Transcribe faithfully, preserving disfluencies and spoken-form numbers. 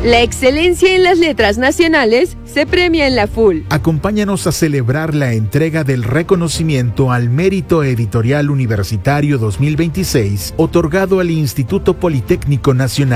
La excelencia en las letras nacionales se premia en la F U L. Acompáñanos a celebrar la entrega del reconocimiento al Mérito Editorial Universitario dos mil veintiséis, otorgado al Instituto Politécnico Nacional.